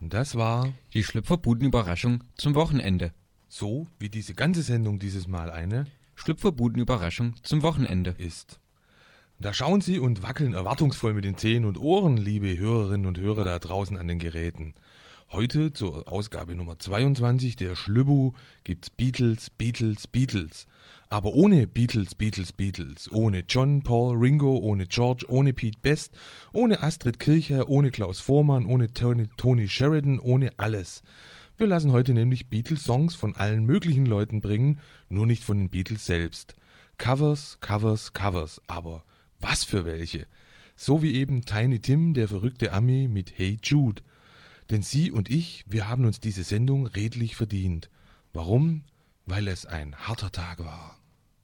Und das war die Schlüpferbudenüberraschung zum Wochenende. so, wie diese ganze Sendung dieses Mal eine Schlüpferbudenüberraschung zum Wochenende ist. Da schauen Sie und wackeln erwartungsvoll mit den Zehen und Ohren, liebe Hörerinnen und Hörer da draußen an den Geräten. Heute zur Ausgabe Nummer 22 der Schlübbu gibt's Beatles, Beatles, Beatles. Aber ohne Beatles, Beatles, Beatles. Ohne John, Paul, Ringo, ohne George, ohne Pete Best, ohne Astrid Kirchherr, ohne Klaus Voormann, ohne Tony Sheridan, ohne alles. Wir lassen heute nämlich Beatles-Songs von allen möglichen Leuten bringen, nur nicht von den Beatles selbst. Covers, Covers, Covers, aber was für welche? So wie eben Tiny Tim, der verrückte Ami mit Hey Jude. Denn Sie und ich, wir haben uns diese Sendung redlich verdient. Warum? Weil es ein harter Tag war.